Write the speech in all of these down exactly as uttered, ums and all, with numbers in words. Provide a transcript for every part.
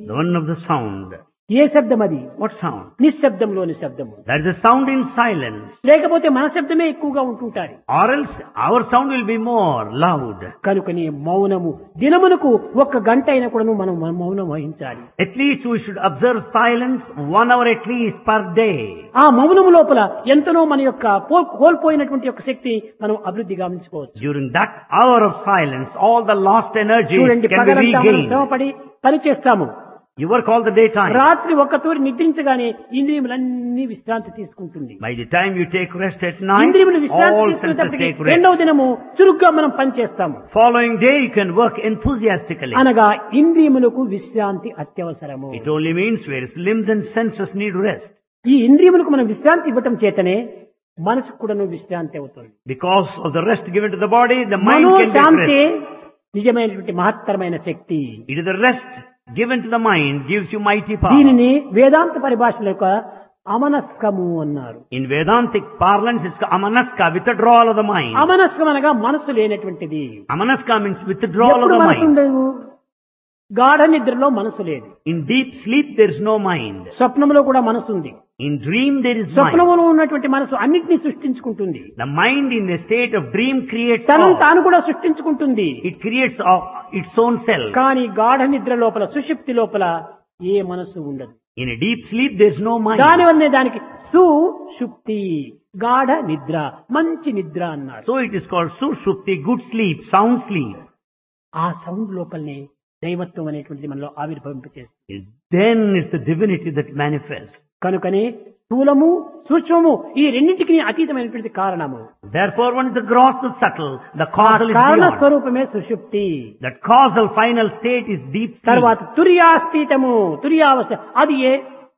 The one of the sound. ఏ శబ్దం అది? What sound? నిశ్శబ్దంలోని శబ్దము. That is the sound in silence. లేకపోతే మన శబ్దమే ఎక్కువగా ఉంటుంటారు. Or else our sound will be more loud. కనుకని మౌనము దినమునకు ఒక్క గంట అయినా కూడా మనం మౌనం వహించాలి. At least we should observe silence one hour at least per day. ఆ మౌనము లోపల ఎంతనో మన యొక్క కోల్పోయినటువంటి యొక్క శక్తి మనం అభివృద్ధి గమనించుకోవచ్చు. During that hour of silence, all the lost energy చూడండి, can be పగలంతా మనం regained. శ్రమపడి పని చేస్తాము. You work all the daytime. రాత్రి ఒక్క తూరి నిద్రించగానే ఇంద్రియములన్నీ విశ్రాంతి తీసుకుంటుంది. By the time you take rest at night, ఇంద్రియములు విశ్రాంతి all senses తీసుకునేటప్పటికి take rest. రెండవ దినము చురుగ్గా మనం పని చేస్తాము. Following day you can work enthusiastically. అనగా ఇంద్రియములకు విశ్రాంతి అత్యవసరము. It only means whereas limbs and senses need rest. ఈ ఇంద్రియములకు మనం విశ్రాంతి ఇవ్వటం చేతనే మనసుకు కూడాను విశ్రాంతి అవుతుంది. Because of the rest given to the body, the mind Mano can get Shanti rest. నిజమైనటువంటి మహత్తరమైన శక్తి. It is the rest given to the mind gives you mighty power. దీనిని వేదాంత పరిభాషలో యొక్క అమనస్కము అన్నారు. In Vedantic parlance, it's amanaska, withdrawal of the mind. అమనస్కం అనగా మనసు లేనటువంటిది. Amanaska means withdrawal of ఎప్పుడు the మనసు mind. ఉండదు? గాఢ నిద్రలో మనసు లేదు. In deep sleep, there is no mind. స్వప్నంలో కూడా మనసు ఉంది. In dream, there is mind. స్వప్నంలో ఉన్నటువంటి మనసు అన్నిటినీ సృష్టించుకుంటుంది. The mind in the state of dream creates తనను all. తాను కూడా సృష్టించుకుంటుంది. It creates all, its own self. కానీ గాఢ నిద్ర లోపల సుషుప్తి లోపల ఏ మనసు ఉండదు. In a deep sleep, there is no mind. దానివల్లనే దానికి సుషుప్తి గాఢ నిద్ర మంచి నిద్ర అన్నారు. So it is called sushupti, good sleep, sound sleep. ఆ సౌండ్ లోపలనే దైవత్వం అనేటువంటిది మనలో ఆవిర్భవింపచేస్తుంది. Then it's the divinity that manifests. కనుకనే స్థూలము సూక్ష్మము ఈ రెండింటికి అతీతమైనటువంటి కారణము. Therefore, one is the gross, the subtle, the causal is కారణ beyond. స్వరూపమే సుషుప్తి. That causal final state is deep sleep. తర్వాత తుర్యాస్థితము తుర్యావస్థ అది ఏ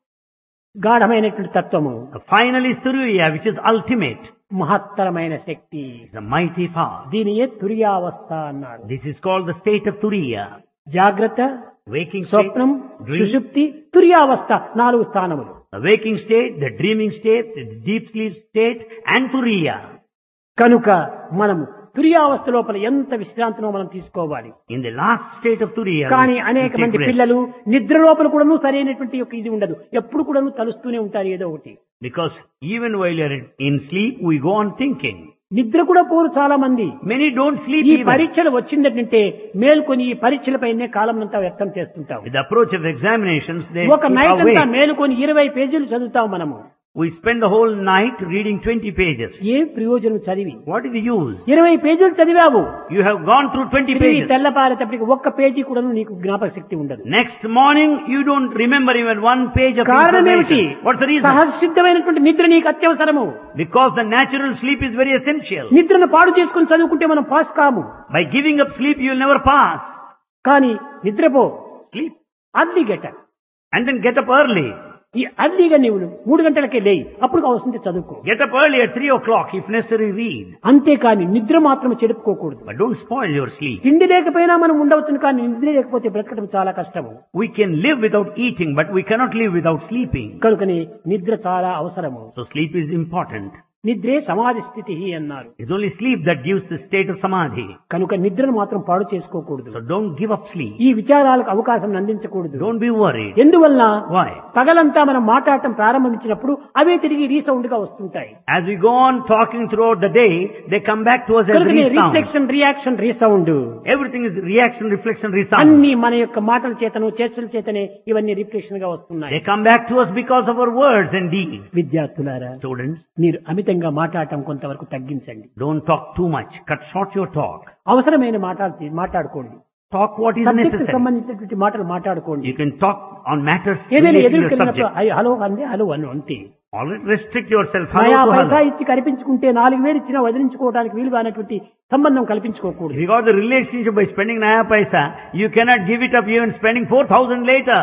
గాఢమైనటువంటి తత్వము. The final is turiya, which is ultimate. మహత్తరమైన శక్తి. The mighty power. దీనియే తుర్యావస్థ అన్నారు. This is called the state of turiya. జాగ్రత్త, Waking state, స్వప్నం, dream, సుషుప్తి, తుర్యావస్థ నాలుగు స్థానములు. the waking state, the dreaming state, the deep sleep state, and turiya. కనుక మనము తుర్యావస్థ లోపల ఎంత విశ్రాంతినో మనం తీసుకోవాలి. In the last state of turiya, కానీ we అనేక take మంది rest. పిల్లలు నిద్ర లోపల కూడాను సరైనటువంటి యొక్క ఇది ఉండదు. ఎప్పుడు కూడాను తలుస్తూనే ఉంటారు ఏదో ఒకటి. Because even while you are in sleep, we go on thinking. నిద్ర కూడా పోరు చాలా మంది. Many don't sleep ఈ even. పరీక్షలు వచ్చిందంటే మేల్కొని ఈ పరీక్షలపైనే కాలం అంతా వ్యక్తం చేస్తుంటాం. With the approach of examinations, they ఒక keep నైట్ అంతా awake. మేలుకొని ఇరవై పేజీలు చదువుతాం మనము. We spend the whole night reading twenty pages. ఏ ప్రయోజనం చదివి? What is the use? ఇరవై పేజీలు చదివావు. You have gone through twenty తిరిగి pages. తెల్లపారేటప్పటికి ఒక్క పేజీ కూడా నీకు జ్ఞాపక శక్తి ఉండదు. Next morning, you don't remember even one page of కారణం ఏమిటి? information. What's the reason? సహసిద్ధమైనటువంటి నిద్ర నీకు అత్యవసరము. Because the natural sleep is very essential. నిద్రను పాడు చేసుకుని చదువుకుంటే మనం పాస్ కాము. By giving up sleep, you will never pass. కానీ నిద్రపో, Sleep. Early గెట And then get up early. ఈ అర్లీగా నీవు మూడు గంటలకే లేయి, అప్పుడు అవసరం చదువుకో. Get up early at three o'clock if necessary, read. అంతేకాని నిద్ర మాత్రం చెడుపుకోకూడదు. But don't spoil your sleep. తిండి లేకపోయినా మనం ఉండవచ్చును, కానీ నిద్ర లేకపోతే బ్రతకడం చాలా కష్టము. We can live without eating, but we cannot live without sleeping. కనుకని నిద్ర చాలా అవసరము. So sleep is important. నిద్రే సమాధి స్థితి అన్నారు. It's only sleep that gives the state of samadhi. కనుక నిద్రను మాత్రం పాడు చేసుకోకూడదు. So don't give up sleep. ఈ విచారాలకు అవకాశం అందించకూడదు. Don't be worried. ఎందువల్ల? Why? పగలంతా మనం మాట్లాడటం ప్రారంభించినప్పుడు అవే తిరిగి రీసౌండ్ గా వస్తుంటాయి. As we go on talking throughout the day, they come back to us as కనుక resound. Reflection reaction resound Everything is reaction, reflection, resound. అన్ని మన యొక్క మాటల చేతను చర్చల చేతనే ఇవన్నీ రిఫ్లెక్షన్ గా వస్తున్నాయి. They come back to us because of our words and deeds. విద్యార్థులారా, Students, మీరు అమితంగా మాట్లాడటం కొంతవరకు తగ్గించండి. don't talk too much. Cut short your talk. అవసరమైన మాటలు మాట్లాడుకోండి. Talk what is subject necessary. సంబంధించినటువంటి మాటలు మాట్లాడుకోండి. You can talk on matters ఏదైనా related to your ఎదుర్కొన్నప్పుడు subject. హలో అంది హలో అను అంతే. Always restrict yourself. నయా Hello to పైసా hello. ఇచ్చి కల్పించుకుంటే నాలుగు వేలు ఇచ్చినా వదిలించుకోవడానికి వీలుగా అనేటువంటి సంబంధం If కల్పించుకోకూడదు. you got the relationship by spending naya paisa, you cannot give it up even spending four thousand later.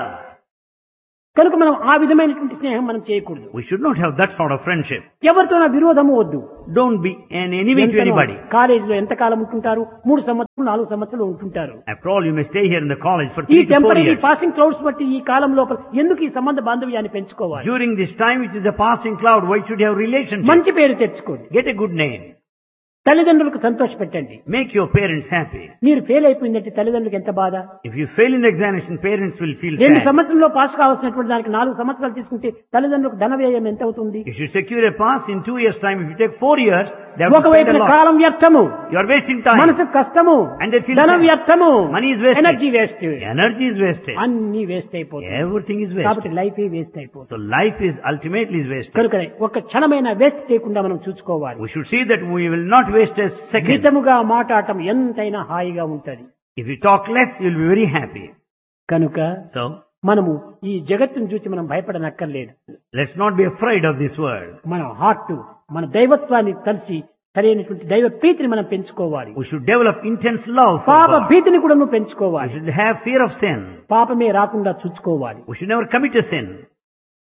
కనుక మనం ఆ విధమైనటువంటి స్నేహం మనం చేయకూడదు. We should not have that sort of friendship. ఎవరితోనా విరోధము వద్దు. Don't be an enemy to anybody. కాలేజీలో ఎంత కాలం ఉంటుంటారు? మూడు సంవత్సరాలు నాలుగు సంవత్సరాలు ఉంటుంటారు. After all, you may stay here in the college for ఈ three to four temporary years. Passing clouds బట్టి ఈ కాలం లోపల ఎందుకు ఈ సంబంధ బాంధవ్యాన్ని పెంచుకోవాలి? During this time, which is a passing cloud, why should you have relationship? మంచి పేరు తెచ్చుకోండి. Get a good name. తల్లిదండ్రులకు సంతోష పెట్టండి. Make your parents happy. మీరు ఫెయిల్ అయిపోయిందంటే తల్లిదండ్రులకు ఎంత బాధ. If you fail in the examination, parents will feel రెండు sad. సంవత్సరంలో పాస్ కావాల్సినటువంటి దానికి నాలుగు సంవత్సరాలు తీసుకుంటే తల్లిదండ్రులకు ధన వ్యయం ఎంత అవుతుంది. If you secure a pass in two years' time, if you take four years, they have to spend a ఒకవైపున lot. కాలం వ్యర్థము, You are wasting time. మనసు కష్టము, And they feel ధనం sad. వ్యర్థము, Money is wasted. Energy waste, Energy is wasted. అన్ని waste అయిపోతుంది. Everything is కాబట్టి wasted. Life waste అయిపోతుంది. So life is ultimately is wasted. కనుకనే ఒక క్షణమైన వేస్ట్ చేయకుండా మనం చూసుకోవాలి. We should see that we will not waste a second. మితముగా మాట్లాడటం ఎంతైనా హాయిగా ఉంటది. If you talk less, you will be very happy. కనుక So, మనము ఈ జగత్తును చూసి మనం భయపడనక్కర్లేదు. let's not be afraid of this world. మన హార్ట్, మన దైవత్వాన్ని కలిసి సరైనటువంటి దైవ ప్రీతిని మనం పెంచుకోవాలి. We should develop intense love for పాప God. భీతిని కూడా నువ్వు We పెంచుకోవాలి. should have fear of sin. పాపమే రాకుండా చూసుకోవాలి. We should never commit a sin.